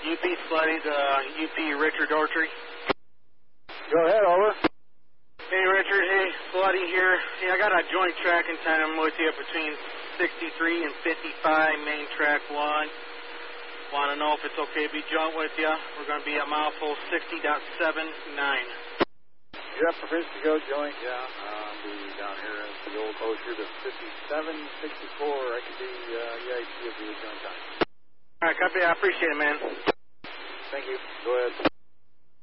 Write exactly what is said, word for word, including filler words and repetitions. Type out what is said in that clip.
U P Slutty, the U P Richard Ortry. Go ahead, over. Hey, Richard. Hey, Slutty here. Hey, I got a joint tracking time with you between sixty-three and fifty-five, main track one. Want to know if it's okay to be joint with you. We're going to be at mile full sixty point seven nine. Yep, permission to go joint, yeah. I'll be down here at the old closer to fifty-seven, sixty-four. I could be, uh, yeah, I could be a joint time. All right, copy. I appreciate it, man. Thank you. Go ahead.